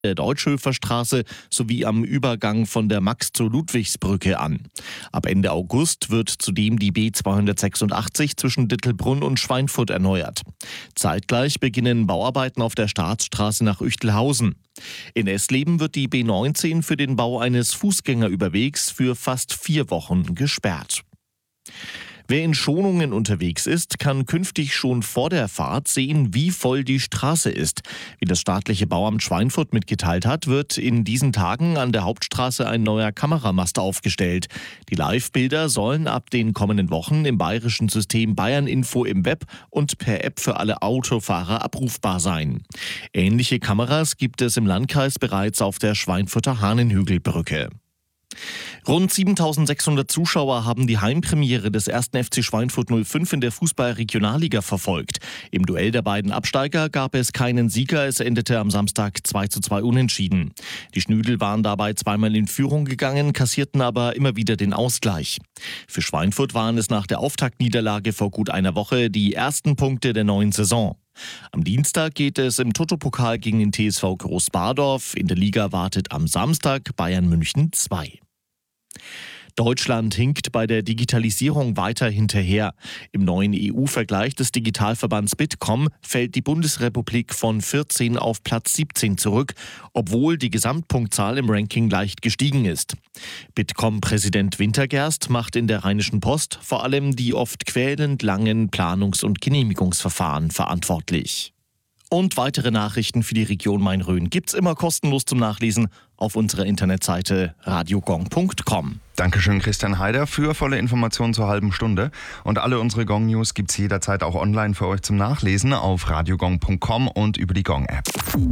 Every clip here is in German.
der Deutschhöferstraße sowie am Übergang von der Max- zur Ludwigsbrücke an. Ab Ende August wird zudem die B286 zwischen Dittelbrunn und Schweinfurt erneuert. Zeitgleich beginnen Bauarbeiten auf der Staatsstraße nach Üchtelhausen. In Essleben wird die B19 für den Bau eines Fußgängerüberwegs für fast 4 Wochen gesperrt. Wer in Schonungen unterwegs ist, kann künftig schon vor der Fahrt sehen, wie voll die Straße ist. Wie das staatliche Bauamt Schweinfurt mitgeteilt hat, wird in diesen Tagen an der Hauptstraße ein neuer Kameramast aufgestellt. Die Live-Bilder sollen ab den kommenden Wochen im bayerischen System Bayern Info im Web und per App für alle Autofahrer abrufbar sein. Ähnliche Kameras gibt es im Landkreis bereits auf der Schweinfurter Hahnenhügelbrücke. Rund 7.600 Zuschauer haben die Heimpremiere des 1. FC Schweinfurt 05 in der Fußball-Regionalliga verfolgt. Im Duell der beiden Absteiger gab es keinen Sieger, es endete am Samstag 2:2 unentschieden. Die Schnüdel waren dabei zweimal in Führung gegangen, kassierten aber immer wieder den Ausgleich. Für Schweinfurt waren es nach der Auftaktniederlage vor gut einer Woche die ersten Punkte der neuen Saison. Am Dienstag geht es im Toto-Pokal gegen den TSV Großbardorf. In der Liga wartet am Samstag Bayern München 2. Deutschland hinkt bei der Digitalisierung weiter hinterher. Im neuen EU-Vergleich des Digitalverbands Bitkom fällt die Bundesrepublik von 14 auf Platz 17 zurück, obwohl die Gesamtpunktzahl im Ranking leicht gestiegen ist. Bitkom-Präsident Wintergerst macht in der Rheinischen Post vor allem die oft quälend langen Planungs- und Genehmigungsverfahren verantwortlich. Und weitere Nachrichten für die Region Main-Rhön gibt's immer kostenlos zum Nachlesen auf unserer Internetseite radiogong.com. Dankeschön, Christian Heider, für volle Informationen zur halben Stunde. Und alle unsere Gong-News gibt's jederzeit auch online für euch zum Nachlesen auf radiogong.com und über die Gong-App.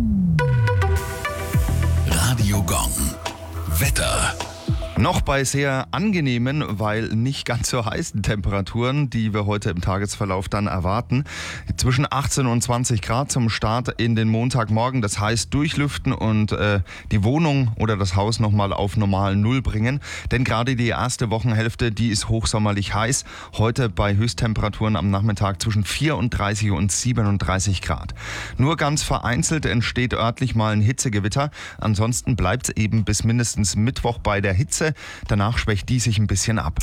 Radio Gong. Wetter. Noch bei sehr angenehmen, weil nicht ganz so heißen Temperaturen, die wir heute im Tagesverlauf dann erwarten. Zwischen 18 und 20 Grad zum Start in den Montagmorgen. Das heißt durchlüften und die Wohnung oder das Haus nochmal auf normalen Null bringen. Denn gerade die erste Wochenhälfte, die ist hochsommerlich heiß. Heute bei Höchsttemperaturen am Nachmittag zwischen 34 und 37 Grad. Nur ganz vereinzelt entsteht örtlich mal ein Hitzegewitter. Ansonsten bleibt es eben bis mindestens Mittwoch bei der Hitze. Danach schwächt die sich ein bisschen ab.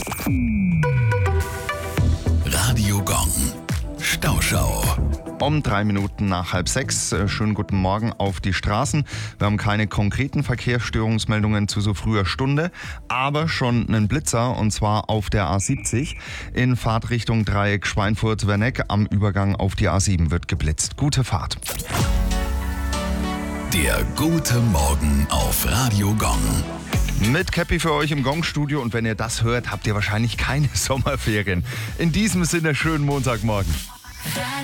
Radio Gong. Stauschau. Um 3 Minuten nach 5:30. Schönen guten Morgen auf die Straßen. Wir haben keine konkreten Verkehrsstörungsmeldungen zu so früher Stunde, aber schon einen Blitzer, und zwar auf der A70 in Fahrtrichtung Dreieck Schweinfurt-Werneck. Am Übergang auf die A7 wird geblitzt. Gute Fahrt. Der gute Morgen auf Radio Gong. Mit Cappy für euch im Gong-Studio, und wenn ihr das hört, habt ihr wahrscheinlich keine Sommerferien. In diesem Sinne, schönen Montagmorgen.